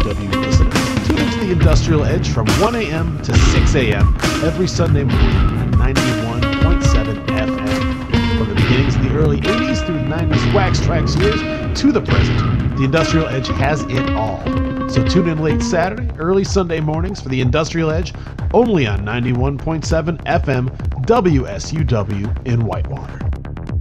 WSUW listeners. Tune into the Industrial Edge from 1 a.m. to 6 a.m. every Sunday morning on 91.7 FM. From the beginnings of the early 80s through the 90s Wax Trax years to the present, the Industrial Edge has it all. So tune in late Saturday, early Sunday mornings for the Industrial Edge, only on 91.7 FM WSUW in Whitewater.